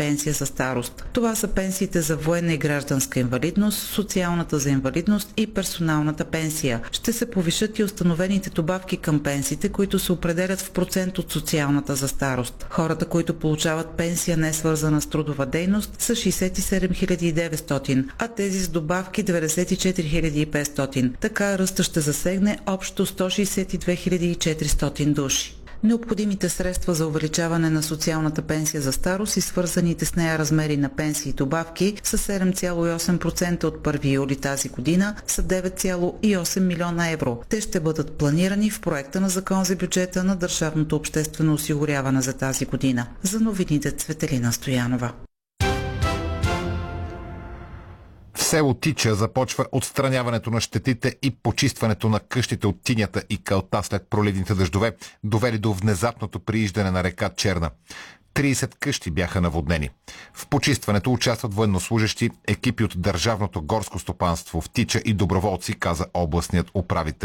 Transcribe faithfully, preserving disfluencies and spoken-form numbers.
пенсия за старост. Това са пенсиите за военна и гражданска инвалидност, социалната за инвалидност и персоналната пенсия. Ще се повишат и установените добавки към пенсиите, които се определят в процент от социалната за старост. Хората, които получават пенсия не свързана с трудова дейност, са шейсет и седем хиляди и деветстотин, а тези с добавки деветдесет и четири хиляди и петстотин. Така ръста ще засегне общо сто шейсет и две хиляди и четиристотин души. Необходимите средства за увеличаване на социалната пенсия за старост и свързаните с нея размери на пенсии и добавки са седем цяло и осем процента от първи юли тази година, са девет цяло и осем милиона евро. Те ще бъдат планирани в проекта на закон за бюджета на Държавното обществено осигуряване за тази година. За новините Цветелина Стоянова. В село Тича започва отстраняването на щетите и почистването на къщите от тинята и калта след проливните дъждове, довели до внезапното прииждане на река Черна. трийсет къщи бяха наводнени. В почистването участват военнослужещи, екипи от Държавното горско стопанство в Тича и доброволци, каза областният управител